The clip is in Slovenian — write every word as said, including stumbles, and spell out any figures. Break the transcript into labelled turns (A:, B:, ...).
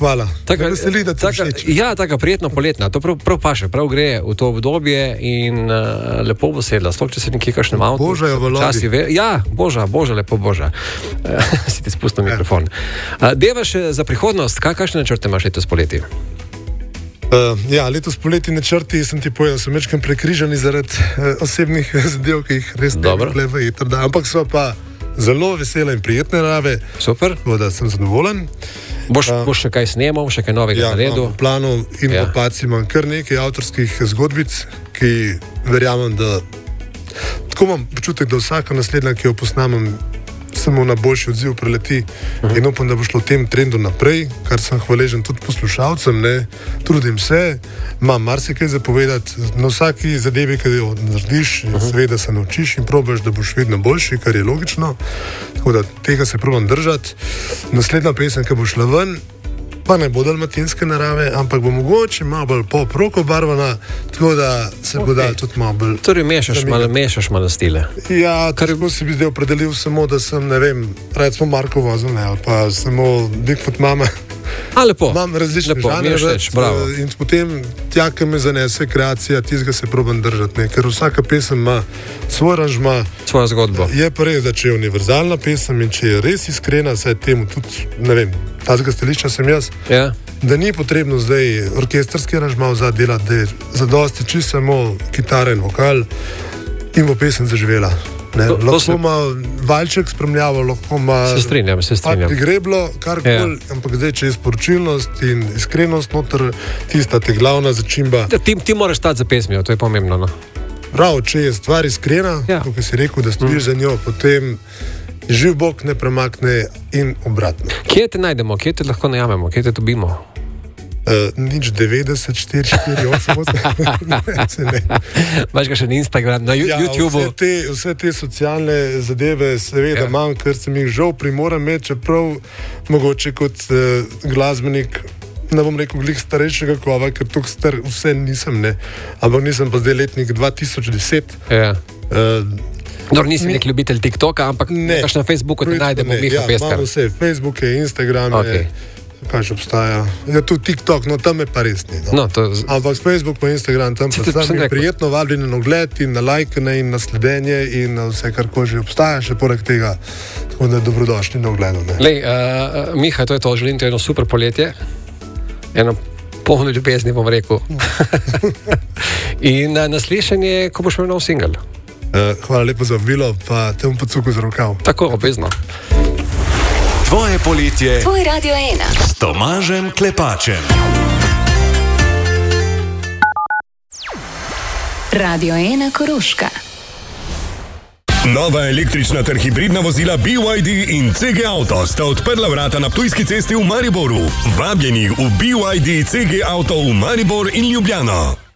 A: hvala.
B: Taka,
A: veseli, da
B: taka, ja, taka prijetno poletna. To prav, prav paše, prav gre v to obdobje in uh, lepo bo sedla. Sploh, če se nekje kakšnem avtu.
A: Boža je v lodi.
B: Ve, ja, boža, boža, lepo boža. Si ti spustil mikrofon. Uh, Deva še za prihodnost, kaj, kakšne načrte imaš letos poleti?
A: Uh, ja, letos poleti načrti, sem ti povedal, sem večkrat prekrižani zaradi uh, osebnih zadev, ki jih res ne vlevajo, ampak so pa zelo vesele in prijetne narave.
B: Super.
A: Tako da sem zadovoljen.
B: Boš, uh, boš še kaj snemal, še kaj novega
A: ja,
B: naredil?
A: Ja, v planu in ja. v opaciji imam kar nekaj avtorskih zgodbic, ki verjamem, da tako imam počutek, da vsaka naslednja, ki jo posnamem, samo na boljši odziv preleti uh-huh. in upam, da bo šlo v tem trendu naprej, kar sem hvaležen tudi poslušalcem, ne, trudim se, imam marsikaj za povedati, na vsaki zadevi, ki jo narediš, uh-huh. seveda se naučiš in probaš, da boš vedno boljši, kar je logično, tako da tega se probam držati. Naslednja pesem, ki bo šla ven, pa ne bo dalmatinske narave, ampak bo mogoče malo bolj pop-rock obarvana, tako da se okay. bo dal tudi malo bolj...
B: Torej mešaš malo, mešaš malo stile.
A: Ja, kar tako si bi zdaj opredelil samo, da sem, ne vem, recimo Marko vozil, ne, ali pa samo Bigfoot mama.
B: A, lepo.
A: Imam različne
B: lepo,
A: žanre
B: več,
A: in potem tja, ki me zanese kreacija, tistega se probam držati, ne, ker vsaka pesem ima svoj aranžma.
B: Svojo zgodbo.
A: Je pa res, da če je univerzalna pesem in če je res iskrena, saj temu tudi, ne vem, tazga stališča sem jaz,
B: ja.
A: da ni potrebno zdaj orkestrski aranžma vzad delati, da je zadosti čisto samo kitara in vokal in bo pesem zaživela. Ne, to, lahko se... ima valček spremljavo, lahko ima
B: se strinjam, se strinjam.
A: Greblo, karkoli, ja. ampak zdaj, če je sporočilnost in iskrenost noter, tista te glavna začimba.
B: Ja, ti, ti moraš stati za pesmijo, to je pomembno. No?
A: Prav, če je stvar iskrena,
B: ja.
A: kot si rekel, da stojiš mm. za njo, potem živ Bog ne premakne in obratno.
B: Kje te najdemo, kje te lahko najamemo, kje te dobimo?
A: Uh, nič devetdeset, štiri, štiri, osem, osem.
B: Imaš ga še na Instagramu, na
A: ja,
B: YouTubu?
A: Vse te, vse te socialne zadeve seveda ja. imam, ker sem jih žal primoran imeti, čeprav mogoče kot uh, glasbenik, ne bom rekel glih starejšega kova, ker tukaj star vse nisem, ne. Ampak nisem pa zdaj letnik dva tisoč deset.
B: Ja.
A: Uh,
B: Dor, nisi nek ljubitelj TikToka, ampak ne. na Facebooku te najdemo, Miha
A: ja,
B: Peskar.
A: Imam vse, Facebooke, Instagrame.
B: Okay.
A: Kaj še obstaja. Ja, tu TikTok, no tam je pa res ni. No.
B: No, to...
A: Ampak Facebook pa Instagram, tam pa sam je prijetno vabljeni na ogled in na lajkanje in na sledenje in na vse, kar ko že obstaja, še poleg tega, tako da dobrodošli na ogledu.
B: Lej, uh, Miha, to je to, želim ti eno super poletje, eno polno ljubezni, bom rekel. In uh, naslišanje, ko boš imel nov singel.
A: Uh, hvala lepo za vabilo, pa te bom pocuku za rokav.
B: Tako, obvezno.
C: Tvoje poletje.
D: Tvoj Radio ena.
C: S Tomažem Klepačem.
D: Radio ena Koroška.
E: Nova električna ter hibridna vozila B Y D in C G Auto sta odprla vrata na Ptujski cesti v Mariboru. Vabljeni v B Y D C G Auto v Maribor in Ljubljano.